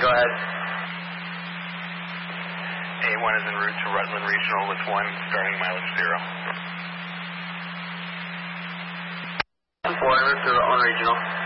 go ahead. A1 is en route to Rutland Regional with 1 starting mileage 0. 4 en route to Rutland Regional.